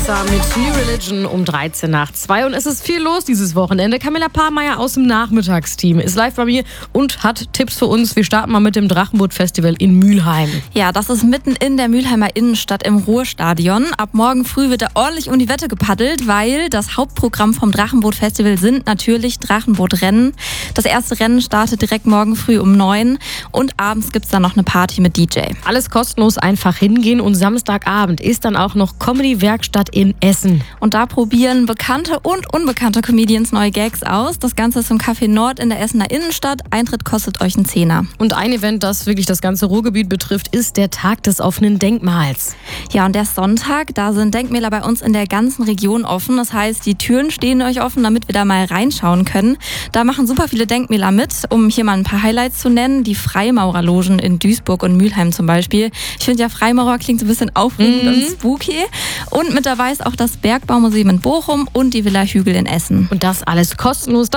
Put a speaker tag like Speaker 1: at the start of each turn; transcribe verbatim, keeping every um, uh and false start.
Speaker 1: Alexa mit New Religion um dreizehn nach zwei. Und es ist viel los dieses Wochenende. Camilla Pahrmeier aus dem Nachmittagsteam ist live bei mir und hat Tipps für uns. Wir starten mal mit dem Drachenboot-Festival in Mülheim.
Speaker 2: Ja, das ist mitten in der Mülheimer Innenstadt im Ruhrstadion. Ab morgen früh wird da ordentlich um die Wette gepaddelt, weil das Hauptprogramm vom Drachenboot-Festival sind natürlich Drachenbootrennen. Das erste Rennen startet direkt morgen früh um neun und abends gibt's dann noch eine Party mit D J.
Speaker 1: Alles kostenlos, einfach hingehen und Samstagabend ist dann auch noch Comedy-Werkstatt in Essen.
Speaker 2: Und da probieren bekannte und unbekannte Comedians neue Gags aus. Das Ganze ist im Café Nord in der Essener Innenstadt. Eintritt kostet euch einen Zehner.
Speaker 1: Und ein Event, das wirklich das ganze Ruhrgebiet betrifft, ist der Tag des offenen Denkmals.
Speaker 2: Ja, und der Sonntag, da sind Denkmäler bei uns in der ganzen Region offen. Das heißt, die Türen stehen euch offen, damit wir da mal reinschauen können. Da machen super viele Denkmäler mit, um hier mal ein paar Highlights zu nennen. Die Freimaurerlogen in Duisburg und Mülheim zum Beispiel. Ich finde ja, Freimaurer klingt so ein bisschen aufregend mhm. und spooky. Und mit dabei ist auch das Bergbaumuseum in Bochum und die Villa Hügel in Essen.
Speaker 1: Und das alles kostenlos.